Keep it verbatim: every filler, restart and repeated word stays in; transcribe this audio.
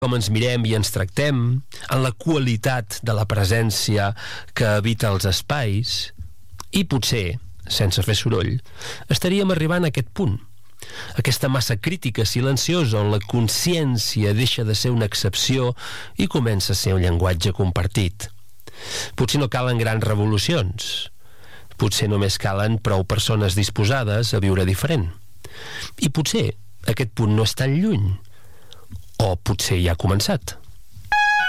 com ens mirem i ens tractem, en la qualitat de la presència que habita els espais, i potser, sense fer soroll, estaríem arribant a aquest punt, aquesta massa crítica silenciosa on la consciència deixa de ser una excepció i comença a ser un llenguatge compartit. Potser no calen grans revolucions, potser només calen prou persones disposades a viure diferent. I potser aquest punt no és tan lluny, o potser ja ha començat.